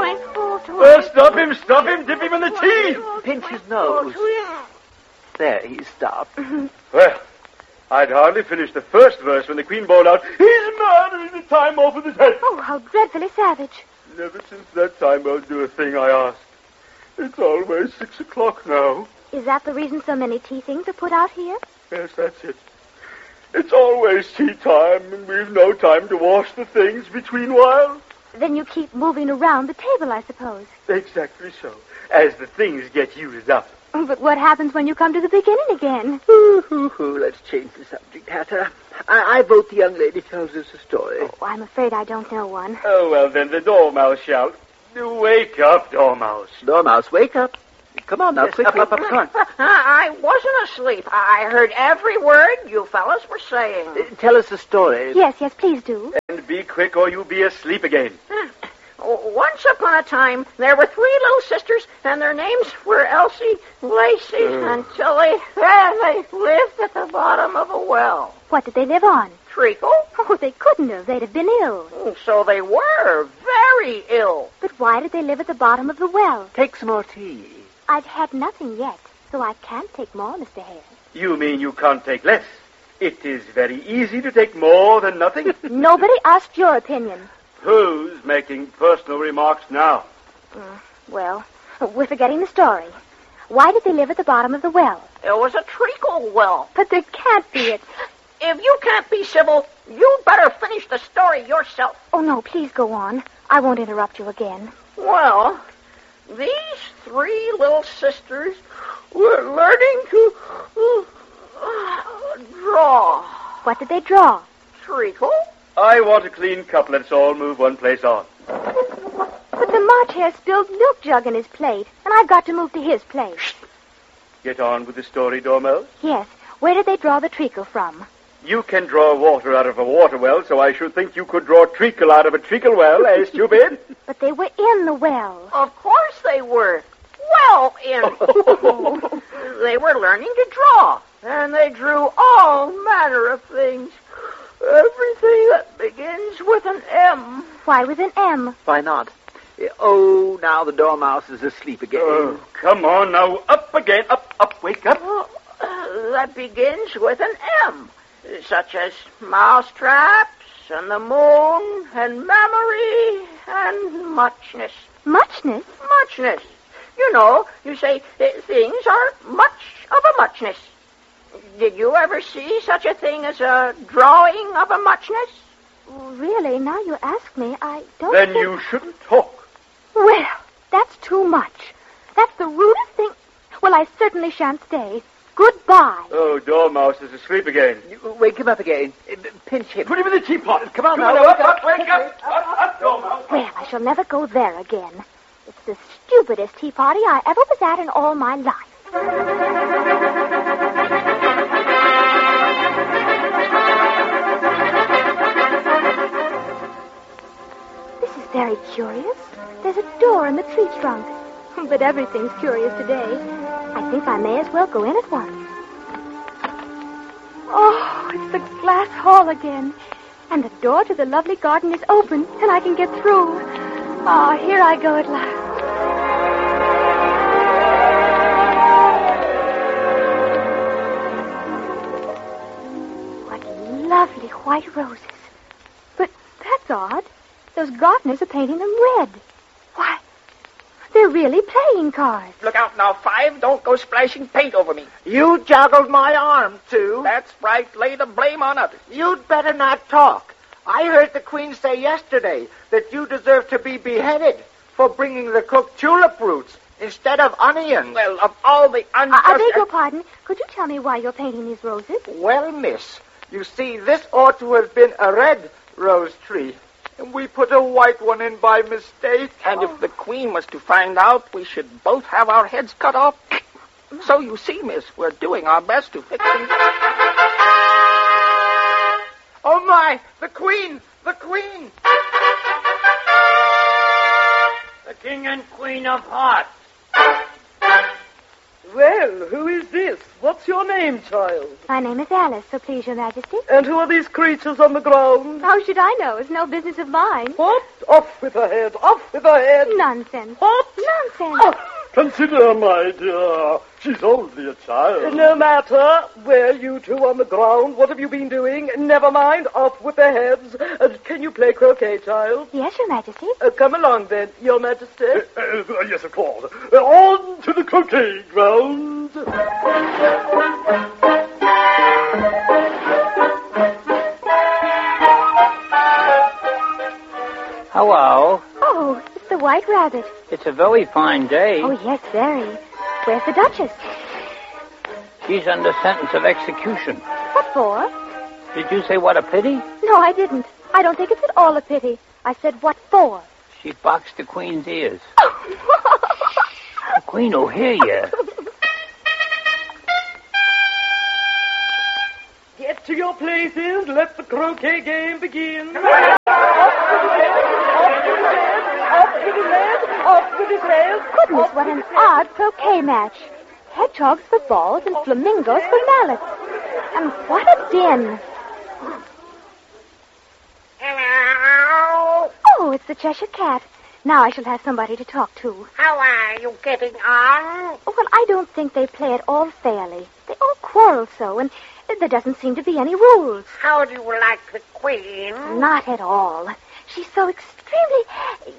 Stop him, dip him in the tea. Pinch his nose. There, he's stopped. Well, I'd hardly finished the first verse when the Queen bawled out, "He's murdering the time off with his head." Oh, how dreadfully savage. Never since that time I'll do a thing I asked. It's always 6 o'clock now. Is that the reason so many tea things are put out here? Yes, that's it. It's always tea time, and we've no time to wash the things between whiles. Then you keep moving around the table, I suppose. Exactly so, as the things get used up. But what happens when you come to the beginning again? Let's change the subject, Hatter. I vote the young lady tells us a story. Oh, I'm afraid I don't know one. Oh, well, then the Dormouse shall. Wake up, Dormouse. Dormouse, wake up. Come on now, quickly. Up, come on. I wasn't asleep. I heard every word you fellas were saying. Tell us a story. Yes, please do. And be quick or you'll be asleep again. Once upon a time, there were 3 little sisters, and their names were Elsie, Lacey, and Tilly, and they lived at the bottom of a well. What did they live on? Treacle? Oh, they couldn't have. They'd have been ill. So they were very ill. But why did they live at the bottom of the well? Take some more tea. I've had nothing yet, so I can't take more, Mr. Hare. You mean you can't take less? It is very easy to take more than nothing. Nobody asked your opinion. Who's making personal remarks now? Well, we're forgetting the story. Why did they live at the bottom of the well? It was a treacle well. But there can't be it. If you can't be civil, you better finish the story yourself. Oh, no, please go on. I won't interrupt you again. Well, these 3 little sisters were learning to draw. What did they draw? Treacle? I want a clean cup. Let's all move one place on. But the March Hare spilled milk jug in his plate, and I've got to move to his place. Get on with the story, Dormouse. Yes. Where did they draw the treacle from? You can draw water out of a water well, so I should think you could draw treacle out of a treacle well, eh, stupid? But they were in the well. Of course they were. Well in. They were learning to draw, and they drew all manner of things. Everything that begins with an M. Why with an M? Why not? Oh, now the Dormouse is asleep again. Oh, come on now. Up again. Up. Wake up. That begins with an M. Such as mousetraps, and the moon, and memory, and muchness. Muchness? Muchness. You know, you say things are much of a muchness. Did you ever see such a thing as a drawing of a muchness? Really, now you ask me, I don't Then think... you shouldn't talk. Well, that's too much. That's the rudest thing... Well, I certainly shan't stay. Goodbye. Oh, Dormouse is asleep again. Wake him up again. Pinch him. Put him in the teapot. Come on now. Wake up. Up, Dormouse. Well, I shall never go there again. It's the stupidest tea party I ever was at in all my life. Very curious. There's a door in the tree trunk. But everything's curious today. I think I may as well go in at once. Oh, it's the glass hall again. And the door to the lovely garden is open, and I can get through. Oh, here I go at last. What lovely white roses. But that's odd. Those gardeners are painting them red. Why, they're really playing cards. Look out now, 5. Don't go splashing paint over me. You joggled my arm, too. That's right. Lay the blame on others. You'd better not talk. I heard the Queen say yesterday that you deserve to be beheaded for bringing the cooked tulip roots instead of onions. Well, of all the I beg your pardon. Could you tell me why you're painting these roses? Well, miss, you see, this ought to have been a red rose tree. And we put a white one in by mistake. And if the Queen was to find out, we should both have our heads cut off. So you see, miss, we're doing our best to fix things. Oh, my! The Queen! The Queen! The King and Queen of Hearts. Well, who is this? What's your name, child? My name is Alice, so please, Your Majesty. And who are these creatures on the ground? How should I know? It's no business of mine. What? Off with her head! Off with her head! Nonsense. What? Nonsense. Oh, Consider, my dear, she's only a child. no matter. Well, you two on the ground, what have you been doing? Never mind, off with their heads. Can you play croquet, child? Yes, Your Majesty. Come along, then, Your Majesty. Yes, of course. On to the croquet ground. Hello. Oh, it's the White Rabbit. It's a very fine day. Oh, yes, very. Where's the Duchess? She's under sentence of execution. What for? Did you say what a pity? No, I didn't. I don't think it's at all a pity. I said, what for? She boxed the Queen's ears. The Queen will hear you. Get to your places. Let the croquet game begin. Off with his head. Goodness, what an odd croquet match. Hedgehogs for balls and flamingos for mallets. And what a din. Hello. Oh, it's the Cheshire Cat. Now I shall have somebody to talk to. How are you getting on? Oh, well, I don't think they play it all fairly. They all quarrel so, and there doesn't seem to be any rules. How do you like the Queen? Not at all. She's so extremely...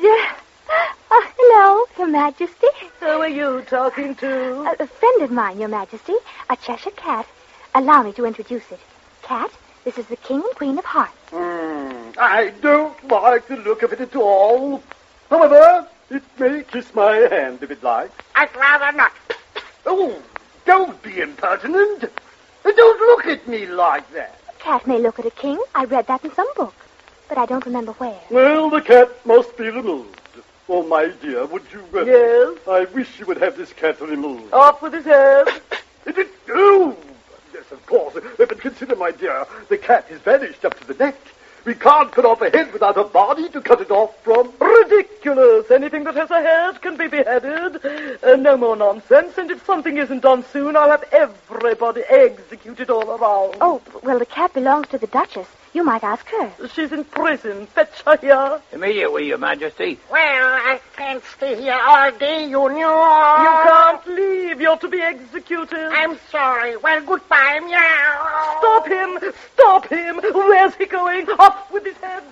hello, Your Majesty. Who are you talking to? A friend of mine, Your Majesty, a Cheshire Cat. Allow me to introduce it. Cat, this is the King and Queen of Hearts. I don't like the look of it at all. However, it may kiss my hand if it likes. I'd rather not. Oh, don't be impertinent. Don't look at me like that. A cat may look at a king. I read that in some book, but I don't remember where. Well, the cat must be removed. Oh, my dear, would you... Yes? I wish you would have this cat removed. Off with his head. Oh, yes, of course. But consider, my dear, the cat is vanished up to the neck. We can't cut off a head without a body to cut it off from. Ridiculous. Anything that has a head can be beheaded. No more nonsense. And if something isn't done soon, I'll have everybody executed all around. Oh, well, the cat belongs to the Duchess. You might ask her. She's in prison. Fetch her here. Immediately, Your Majesty. Well, I can't stay here all day, you know. You can't leave. You're to be executed. I'm sorry. Well, goodbye, meow. Stop him! Stop him! Where's he going? Off with his head!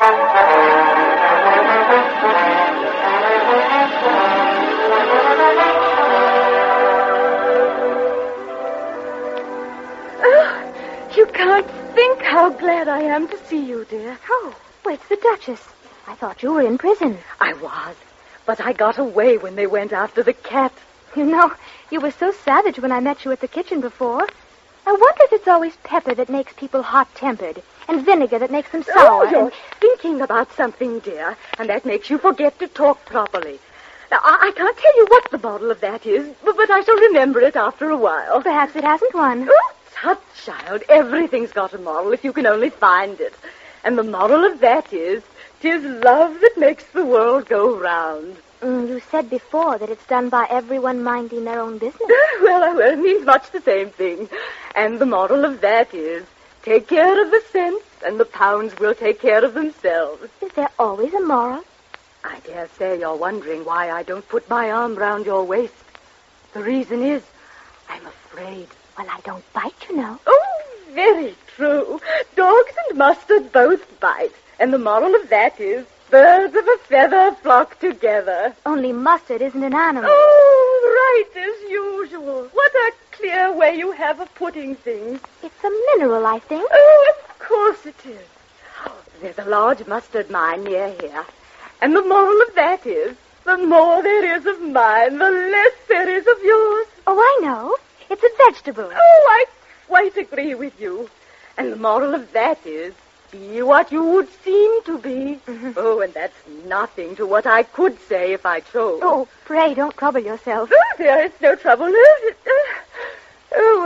You can't think how glad I am to see you, dear. Oh, where's the Duchess? I thought you were in prison. I was, but I got away when they went after the cat. You know, you were so savage when I met you at the kitchen before. I wonder if it's always pepper that makes people hot-tempered and vinegar that makes them sour. Oh, you're thinking about something, dear, and that makes you forget to talk properly. Now, I can't tell you what the bottle of that is, but I shall remember it after a while. Perhaps it hasn't one. Oh, tut, child, everything's got a moral if you can only find it. And the moral of that is, 'tis love that makes the world go round. You said before that it's done by everyone minding their own business. Well, it means much the same thing. And the moral of that is, take care of the cents, and the pounds will take care of themselves. Is there always a moral? I dare say you're wondering why I don't put my arm round your waist. The reason is, I'm afraid. Well, I don't bite, you know. Oh, very true. Dogs and mustard both bite. And the moral of that is, birds of a feather flock together. Only mustard isn't an animal. Oh, right as usual. What a clear way you have of putting things. It's a mineral, I think. Oh, of course it is. There's a large mustard mine near here. And the moral of that is, the more there is of mine, the less there is of yours. Oh, I know. It's a vegetable. Oh, I quite agree with you. And the moral of that is, be what you would seem to be. Mm-hmm. Oh, and that's nothing to what I could say if I chose. Oh, pray don't trouble yourself. Oh, there is no trouble.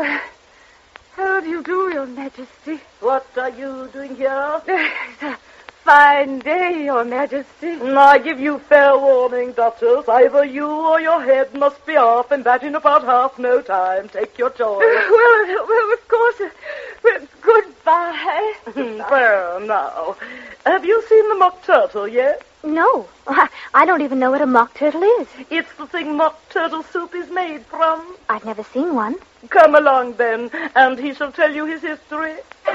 How do you do, Your Majesty? What are you doing here? There's a fine day, Your Majesty. I give you fair warning, Duchess. Either you or your head must be off, and that in about half no time. Take your choice. Well, of course. Goodbye. There, now. Have you seen the Mock Turtle yet? No. I don't even know what a mock turtle is. It's the thing Mock Turtle soup is made from. I've never seen one. Come along, then, and he shall tell you his history.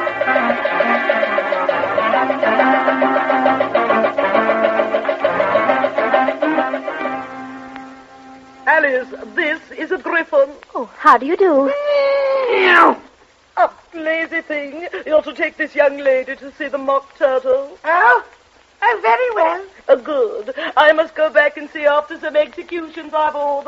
Alice, this is a griffin. Oh, how do you do? A lazy thing. You're to take this young lady to see the Mock Turtle. Oh, very well. Good. I must go back and see after some executions I've ordered.